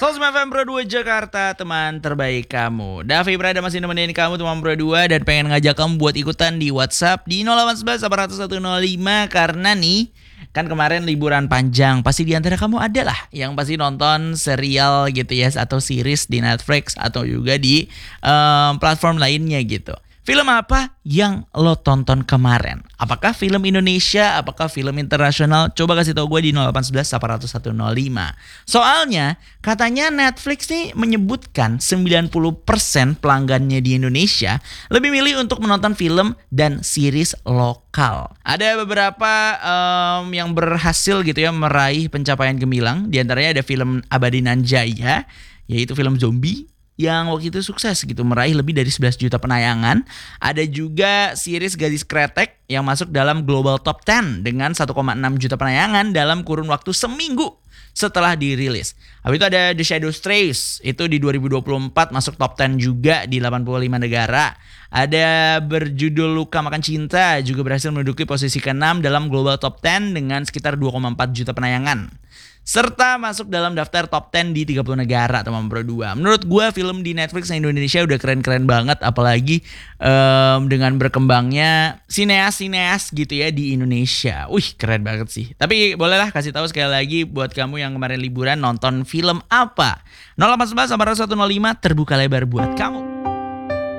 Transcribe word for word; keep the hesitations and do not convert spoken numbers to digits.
Sosmed F M Pro dua Jakarta, teman terbaik kamu. Davi Prada masih nemenin kamu teman Pro dua dan pengen ngajak kamu buat ikutan di WhatsApp di nol delapan satu satu satu satu nol lima karena nih kan kemarin liburan panjang. Pasti di antara kamu ada lah yang pasti nonton serial gitu ya, atau series di Netflix atau juga di um, platform lainnya gitu. Film apa yang lo tonton kemarin? Apakah film Indonesia? Apakah film internasional? Coba kasih tahu gue di nol delapan satu satu satu satu nol lima. Soalnya katanya Netflix nih menyebutkan sembilan puluh persen pelanggannya di Indonesia lebih milih untuk menonton film dan series lokal. Ada beberapa um, yang berhasil gitu ya meraih pencapaian gemilang. Di antaranya ada film Abadi Nan Jaya, yaitu film zombie yang waktu itu sukses gitu, meraih lebih dari sebelas juta penayangan. Ada juga series Gadis Kretek yang masuk dalam Global Top sepuluh dengan satu koma enam juta penayangan dalam kurun waktu seminggu setelah dirilis. Habis itu ada The Shadows Trace, itu di dua ribu dua puluh empat masuk top sepuluh juga di delapan puluh lima negara. Ada berjudul Luka Makan Cinta, juga berhasil menduduki posisi keenam dalam Global Top sepuluh dengan sekitar dua koma empat juta penayangan. Serta masuk dalam daftar top sepuluh di tiga puluh negara teman Pro dua. Menurut gue film di Netflix Indonesia udah keren-keren banget. Apalagi um, dengan berkembangnya sineas-sineas gitu ya di Indonesia. Wih keren banget sih. Tapi bolehlah kasih tahu sekali lagi buat kamu yang kemarin liburan nonton film apa. nol delapan satu satu satu satu nol lima terbuka lebar buat kamu.